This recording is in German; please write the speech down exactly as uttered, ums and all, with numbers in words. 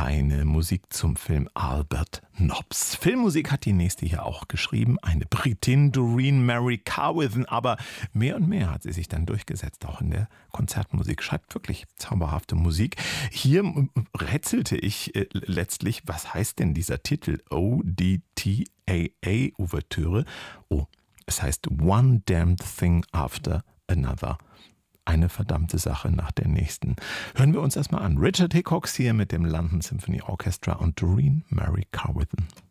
eine Musik zum Film Albert Nobbs. Filmmusik hat die nächste hier auch geschrieben, eine Britin, Doreen Mary Carwithen, aber mehr und mehr hat sie sich dann durchgesetzt, auch in der Konzertmusik, schreibt wirklich zauberhafte Musik. Hier rätselte ich äh, letztlich, was heißt denn dieser Titel O D T A A Ouvertüre? Oh, es heißt One Damned Thing After Another. Eine verdammte Sache nach der nächsten. Hören wir uns erstmal an. Richard Hickox hier mit dem London Symphony Orchestra und Doreen Mary Carwithen.